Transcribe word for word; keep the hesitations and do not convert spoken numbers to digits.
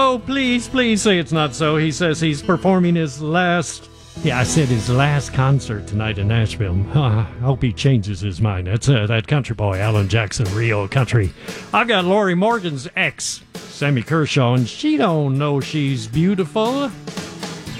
so. Please, please say it's not so. He says he's performing his last... Yeah, I said his last concert tonight in Nashville. Uh, I hope he changes his mind. That's uh, that country boy, Alan Jackson, real country. I've got Lori Morgan's ex, Sammy Kershaw, and she don't know she's beautiful.